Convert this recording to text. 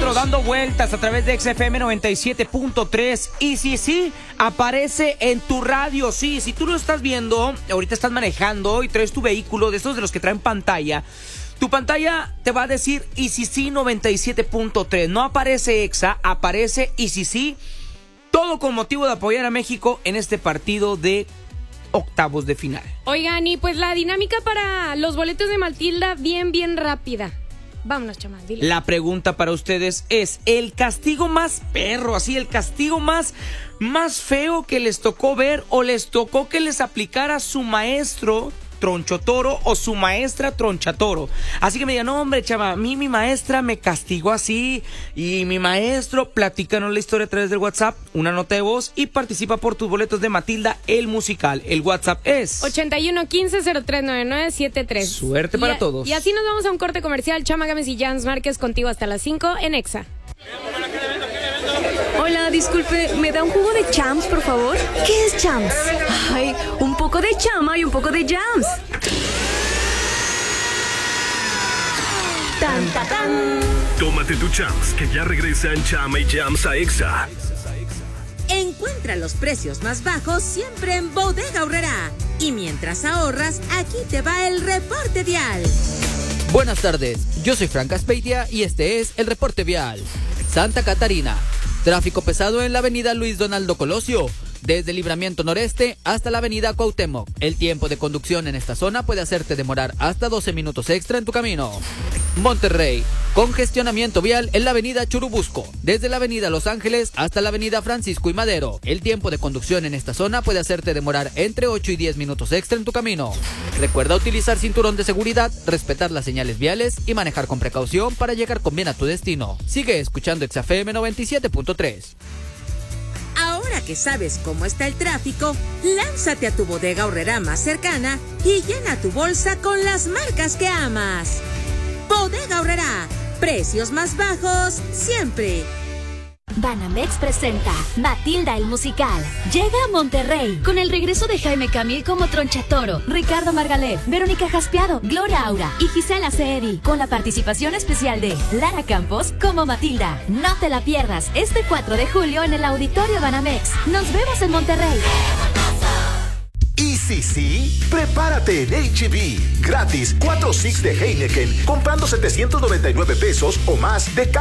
encuentro dando vueltas a través de XFM 97.3. Y sí, aparece en tu radio. Sí, si tú lo estás viendo, ahorita estás manejando y traes tu vehículo, de esos de los que traen pantalla, tu pantalla te va a decir ICC 97.3. No aparece EXA, aparece ICC. Todo con motivo de apoyar a México en este partido de octavos de final. Oigan, y pues la dinámica para los boletos de Matilda, bien rápida. Vámonos, Chama, dile. La pregunta para ustedes es: el castigo más perro, así, el castigo más feo que les tocó ver o les tocó que les aplicara su maestro Tronchotoro o su maestra Tronchatoro. Así que me digan: no, hombre, Chama, a mí mi maestra me castigó así y mi maestro. Platícanos la historia a través del WhatsApp, una nota de voz, y participa por tus boletos de Matilda el musical. El WhatsApp es 8115-039973. Suerte para todos. Y así nos vamos a un corte comercial. Chama Gámez y Jans Márquez contigo hasta las 5 en Exa. Hola, disculpe, ¿me da un jugo de Champs, por favor? ¿Qué es Champs? Ay, un poco de chama y un poco de Jams. Tan, tan, tan. Tómate tu Champs, que ya regresan Chama y Jams a Exa. Encuentra los precios más bajos siempre en Bodega Aurrerá. Y mientras ahorras, aquí te va el reporte vial. Buenas tardes, yo soy Frank Aspeitia y este es el reporte vial. Santa Catarina, tráfico pesado en la avenida Luis Donaldo Colosio, desde el Libramiento Noreste hasta la avenida Cuauhtémoc. El tiempo de conducción en esta zona puede hacerte demorar hasta 12 minutos extra en tu camino. Monterrey, congestionamiento vial en la avenida Churubusco, desde la avenida Los Ángeles hasta la avenida Francisco y Madero. El tiempo de conducción en esta zona puede hacerte demorar entre 8 y 10 minutos extra en tu camino. Recuerda utilizar cinturón de seguridad, respetar las señales viales y manejar con precaución para llegar con bien a tu destino. Sigue escuchando XFM 97.3. Ahora que sabes cómo está el tráfico, lánzate a tu Bodega Aurrerá más cercana y llena tu bolsa con las marcas que amas. Bodega Aurrerá, precios más bajos siempre. Banamex presenta Matilda el musical. Llega a Monterrey con el regreso de Jaime Camil como Tronchatoro, Ricardo Margalef, Verónica Jaspiado, Gloria Aura y Gisela Ceedi, con la participación especial de Lara Campos como Matilda. No te la pierdas este 4 de julio en el Auditorio Banamex. Nos vemos en Monterrey. Y sí, prepárate en H-E-B. Gratis, 4 six de Heineken, comprando 799 pesos o más de